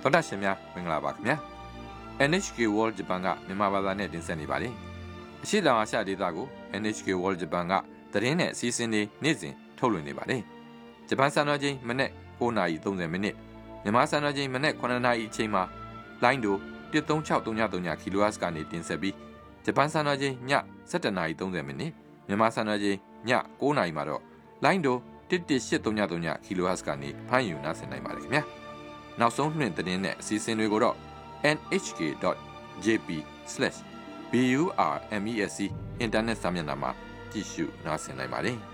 သောတာရှင်များမင်္ဂလာပါခင်ဗျာ NHK World Japan ကမြန်မာဘာသာနဲ့တင်ဆက်နေပါတယ်အရှိတောင်အာရှဒေသကို NHK World Japan ကသတင်းနဲ့အစီအစဉ်တွေနေ့စဉ်ထုတ်လွှင့်နေပါတယ်ဂျပန်စံတော်ချိန်မနေ့9:30မိနစ်မြန်မာစံတော်ချိန်မနေ့9:00နာရီအချိန်မှာလိုင်းဒို13633 kHz ကနေတင်ဆက်ပြီးဂျပန်စံတော်ချိန်ည17:30မိနစ်မြန်မာစံတော်ချိန်ည9:00မှာတော့လိုင်းဒို11833 kHz ကနေဖမ်းယူနားဆင်နိုင်ပါတယ်ခင်ဗျာနောက်ဆုံးလွှင့်သတင်းနဲ့အစီအစဉ်တွေကိုတော့ nhk.jp/burmesc အင်တာနက်စာမျက်နှာမှာကြည့်ရှုနားဆင်နိုင်ပါတယ်